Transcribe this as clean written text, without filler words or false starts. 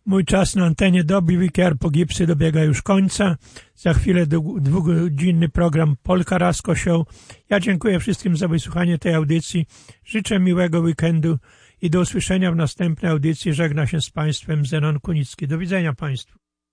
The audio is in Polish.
Mój czas na antenie dobił i po gipsy dobiega już końca. Za chwilę dwugodzinny program Polka Rasko Show. Ja dziękuję wszystkim za wysłuchanie tej audycji. Życzę miłego weekendu i do usłyszenia w następnej audycji. Żegna się z Państwem Zenon Kunicki. Do widzenia Państwu.